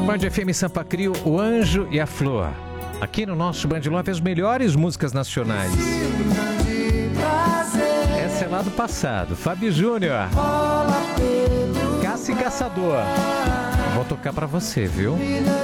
Band FM Sampa Crio, O Anjo e a Flor. Aqui no nosso Band Love, as melhores músicas nacionais. Essa é lá do passado. Fábio Júnior. Caça e Caçador. Vou tocar pra você, viu?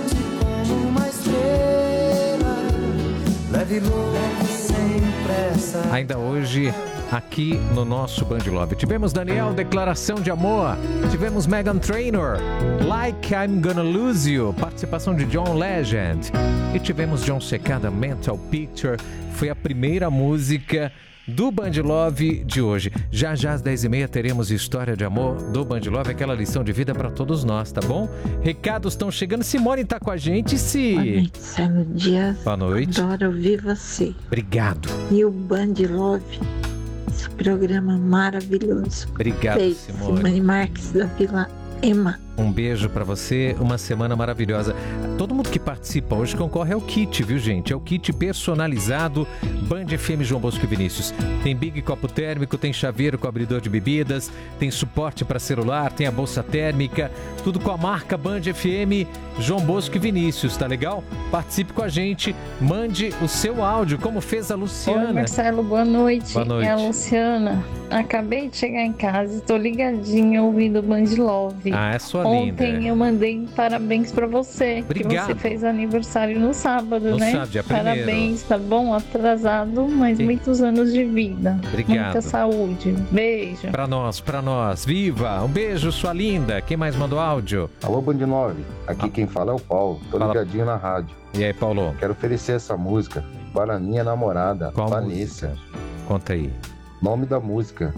Ainda hoje, aqui no nosso Band Love. Tivemos Daniel, Declaração de Amor. Tivemos Meghan Trainor, Like I'm Gonna Lose You. Participação de John Legend. E tivemos John Secada, Mental Picture. Foi a primeira música do Band Love de hoje. Já às 10h30 teremos História de Amor do Band Love, aquela lição de vida para todos nós, tá bom? Recados estão chegando. Simone tá com a gente, Boa noite, Célio Dias. Boa noite. Adoro ouvir você. Obrigado. E o Band Love, esse programa maravilhoso. Obrigado, Beijo, Simone Marques da Vila Ema. Um beijo pra você, uma semana maravilhosa. Todo mundo que participa hoje concorre ao kit, viu, gente? É o kit personalizado Band FM João Bosco e Vinícius. Tem Big Copo Térmico, tem chaveiro com abridor de bebidas, tem suporte para celular, tem a bolsa térmica, tudo com a marca Band FM João Bosco e Vinícius, tá legal? Participe com a gente, mande o seu áudio, como fez a Luciana. Oi, Marcelo, boa noite. Boa noite. É a Luciana. Acabei de chegar em casa e estou ligadinha ouvindo o Band Love. Ah, é sua Ontem linda. eu mandei parabéns pra você. Obrigado. Que você fez aniversário no sábado, No né? sábado, dia 1º. Parabéns, tá bom? Atrasado, mas muitos anos de vida. Obrigado. Muita saúde. Beijo. Pra nós. Viva! Um beijo, sua linda. Quem mais mandou áudio? Alô, Band 9. Aqui quem fala é o Paulo. Tô Fala. ligadinho na rádio. E aí, Paulo? Quero oferecer essa música para a minha namorada, Qual Vanessa. música? Conta aí. Nome da música: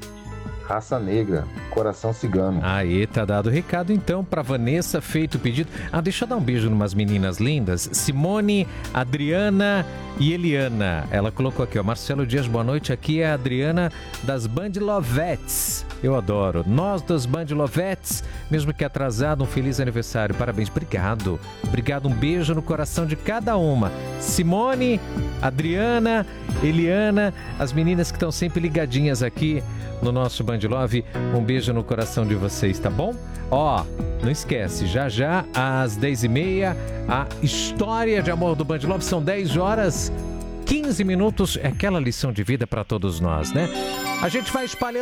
Raça Negra, Coração Cigano. Aí, tá dado o recado então pra Vanessa, feito o pedido. Deixa eu dar um beijo numas meninas lindas. Simone, Adriana e Eliana. Ela colocou aqui, ó, Marcelo Dias, boa noite. Aqui é a Adriana das Band Lovettes. Eu adoro. Nós das Band Lovettes, mesmo que atrasado, um feliz aniversário. Parabéns, obrigado. Obrigado, um beijo no coração de cada uma. Simone, Adriana, Eliana, as meninas que estão sempre ligadinhas aqui no nosso Band Love, um beijo no coração de vocês, tá bom? Ó, não esquece, já às 10h30, a História de Amor do Band Love, são 10h15, é aquela lição de vida para todos nós, né? A gente vai espalhando